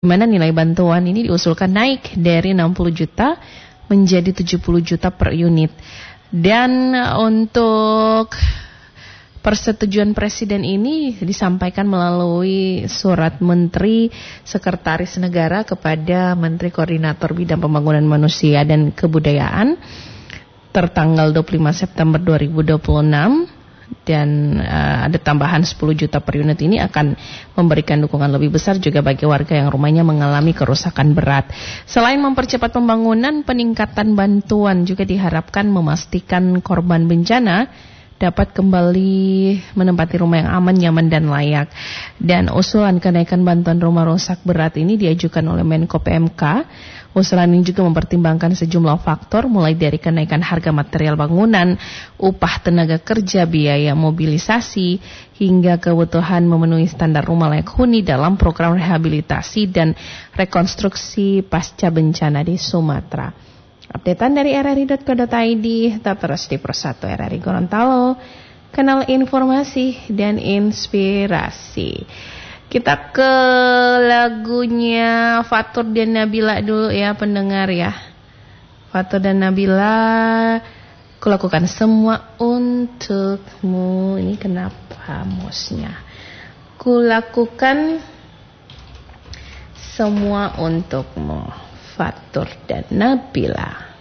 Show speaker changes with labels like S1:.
S1: Mana nilai bantuan ini diusulkan naik dari 60 juta menjadi 70 juta per unit. Dan untuk persetujuan Presiden ini disampaikan melalui surat Menteri Sekretaris Negara kepada Menteri Koordinator Bidang Pembangunan Manusia dan Kebudayaan tertanggal 25 September 2026. Dan ada tambahan 10 juta per unit ini akan memberikan dukungan lebih besar juga bagi warga yang rumahnya mengalami kerusakan berat. Selain mempercepat pembangunan, peningkatan bantuan juga diharapkan memastikan korban bencana dapat kembali menempati rumah yang aman, nyaman, dan layak. Dan usulan kenaikan bantuan rumah rusak berat ini diajukan oleh Menko PMK. Usulan ini juga mempertimbangkan sejumlah faktor, mulai dari kenaikan harga material bangunan, upah tenaga kerja, biaya mobilisasi, hingga kebutuhan memenuhi standar rumah layak huni dalam program rehabilitasi dan rekonstruksi pasca bencana di Sumatera. Updatean dari rri.co.id, tetap terus di Persatu RRI Gorontalo, kanal informasi dan inspirasi. Kita ke lagunya Fatur dan Nabila dulu ya pendengar ya. Fatur dan Nabila, kulakukan semua untukmu. Ini kenapa musnya? Kulakukan semua untukmu. Fatur dan Nabila.